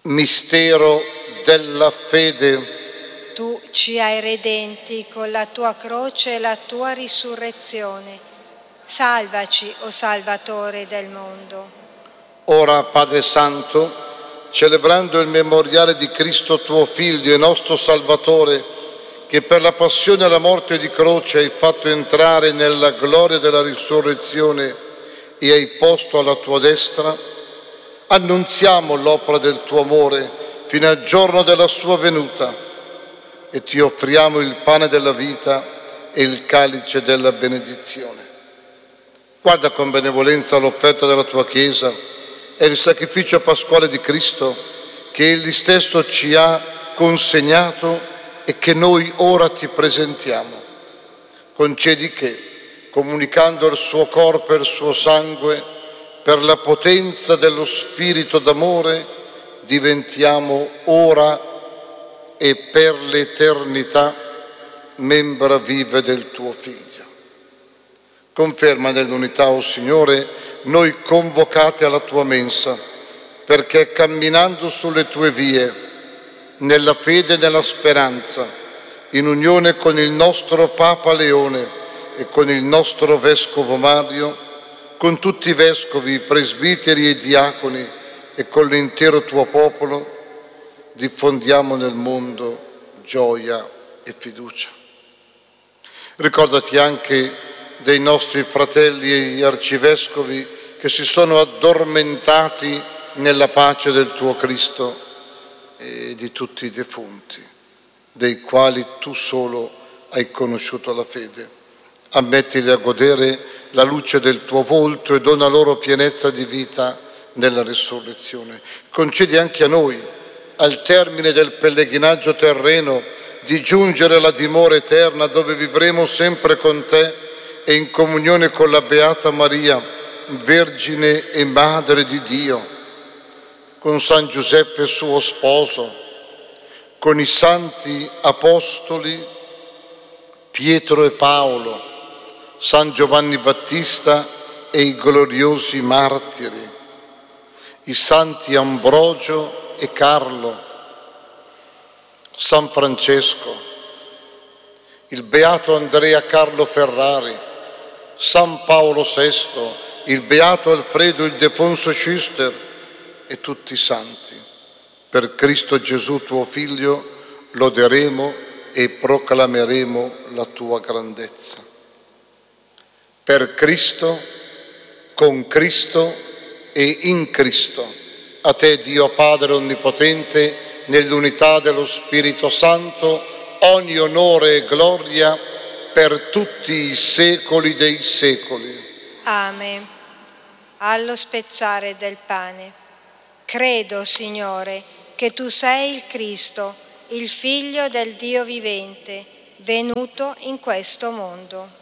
Mistero della fede. Tu ci hai redenti con la tua croce e la tua risurrezione. Salvaci, o Salvatore del mondo. Ora, Padre Santo, celebrando il memoriale di Cristo tuo Figlio e nostro Salvatore, che per la passione e la morte di croce hai fatto entrare nella gloria della risurrezione e hai posto alla tua destra, annunziamo l'opera del tuo amore fino al giorno della sua venuta e ti offriamo il pane della vita e il calice della benedizione. Guarda con benevolenza l'offerta della tua Chiesa e il sacrificio pasquale di Cristo che Egli stesso ci ha consegnato e che noi ora ti presentiamo. Concedi che, comunicando il suo corpo e il suo sangue, per la potenza dello Spirito d'amore, diventiamo ora e per l'eternità membra vive del tuo Figlio. Conferma nell'unità, o Signore, noi convocati alla tua mensa, perché camminando sulle tue vie, nella fede e nella speranza, in unione con il nostro Papa Leone e con il nostro Vescovo Mario, con tutti i vescovi, presbiteri e diaconi e con l'intero tuo popolo, diffondiamo nel mondo gioia e fiducia. Ricordati anche dei nostri fratelli e gli arcivescovi che si sono addormentati nella pace del tuo Cristo e di tutti i defunti, dei quali tu solo hai conosciuto la fede. Ammettili a godere la luce del tuo volto e dona loro pienezza di vita nella risurrezione. Concedi anche a noi, al termine del pellegrinaggio terreno, di giungere alla dimora eterna dove vivremo sempre con te e in comunione con la Beata Maria, Vergine e Madre di Dio, con San Giuseppe suo sposo, con i santi apostoli Pietro e Paolo, San Giovanni Battista e i gloriosi martiri, i santi Ambrogio e Carlo, San Francesco, il beato Andrea Carlo Ferrari, San Paolo VI, il beato Alfredo Ildefonso Schuster e tutti i santi. Per Cristo Gesù tuo Figlio loderemo e proclameremo la tua grandezza. Per Cristo, con Cristo e in Cristo, a te Dio Padre Onnipotente, nell'unità dello Spirito Santo, ogni onore e gloria per tutti i secoli dei secoli. Amen. Allo spezzare del pane. Credo, Signore, che tu sei il Cristo, il Figlio del Dio vivente, venuto in questo mondo.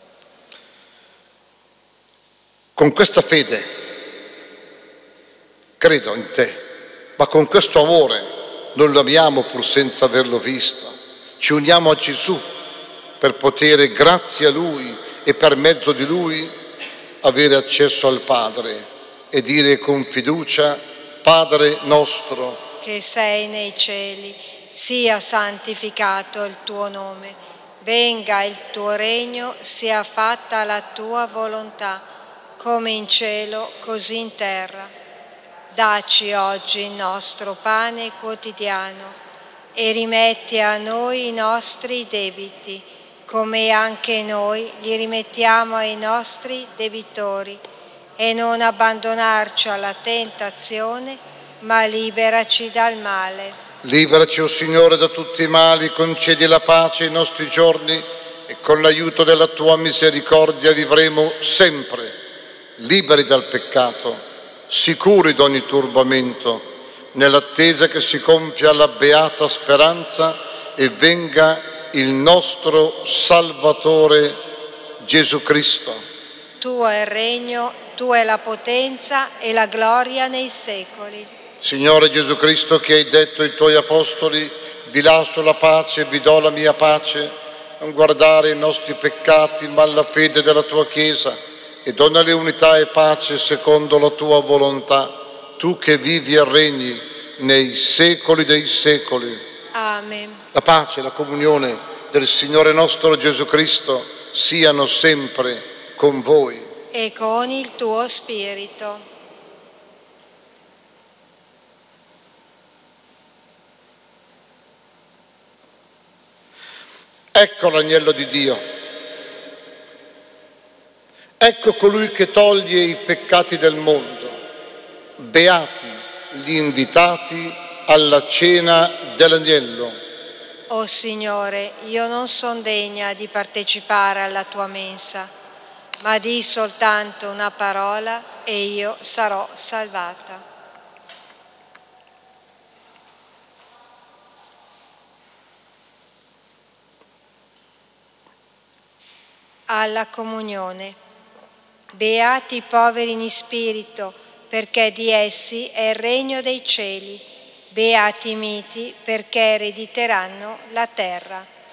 Con questa fede credo in te, ma con questo amore non lo amiamo pur senza averlo visto. Ci uniamo a Gesù per poter, grazie a Lui e per mezzo di Lui, avere accesso al Padre e dire con fiducia: Padre nostro, che sei nei cieli, sia santificato il tuo nome, venga il tuo regno, sia fatta la tua volontà, come in cielo, così in terra. Dacci oggi il nostro pane quotidiano e rimetti a noi i nostri debiti, come anche noi li rimettiamo ai nostri debitori, e non abbandonarci alla tentazione, ma liberaci dal male. Liberaci, o Signore, da tutti i mali, concedi la pace ai nostri giorni e con l'aiuto della tua misericordia vivremo sempre liberi dal peccato, sicuri d'ogni turbamento, nell'attesa che si compia la beata speranza e venga il nostro Salvatore Gesù Cristo. Tuo è il regno, tua è la potenza e la gloria nei secoli. Signore Gesù Cristo, che hai detto ai tuoi apostoli: vi lascio la pace e vi do la mia pace, non guardare i nostri peccati ma la fede della tua Chiesa, e donale unità e pace secondo la tua volontà, tu che vivi e regni nei secoli dei secoli. Amen. La pace e la comunione del Signore nostro Gesù Cristo siano sempre con voi. E con il tuo spirito. Ecco l'agnello di Dio. Ecco colui che toglie i peccati del mondo. Beati gli invitati alla cena dell'agnello. O Signore, io non sono degna di partecipare alla tua mensa, ma di soltanto una parola e io sarò salvata. Alla comunione. Beati i poveri in spirito, perché di essi è il regno dei cieli. Beati i miti, perché erediteranno la terra.